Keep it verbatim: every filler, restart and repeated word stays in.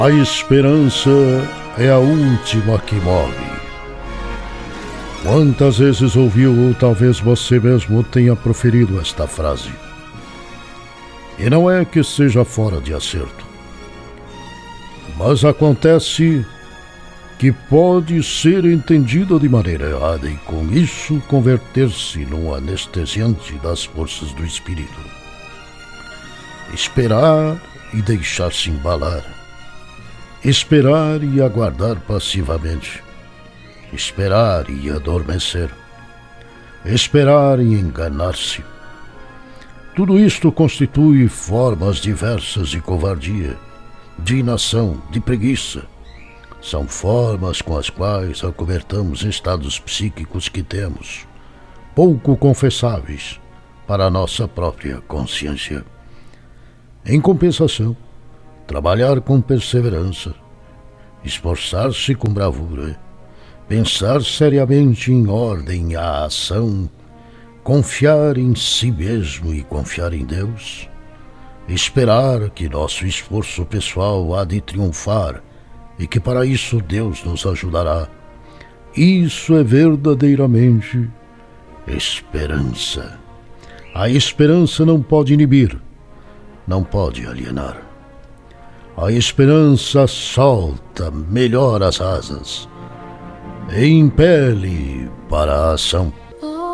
A esperança é a última que morre. Quantas vezes ouviu ou talvez você mesmo tenha proferido esta frase? E não é que seja fora de acerto, mas acontece que pode ser entendida de maneira errada e com isso converter-se num anestesiante das forças do espírito. Esperar e deixar-se embalar. Esperar e aguardar passivamente. Esperar e adormecer. Esperar e enganar-se. Tudo isto constitui formas diversas de covardia, de inação, de preguiça. São formas com as quais acobertamos estados psíquicos que temos, pouco confessáveis para a nossa própria consciência. Em compensação, trabalhar com perseverança, esforçar-se com bravura, pensar seriamente em ordem à ação, confiar em si mesmo e confiar em Deus, esperar que nosso esforço pessoal há de triunfar e que para isso Deus nos ajudará. Isso é verdadeiramente esperança. A esperança não pode inibir, não pode alienar. A esperança solta melhor as asas e impele para a ação.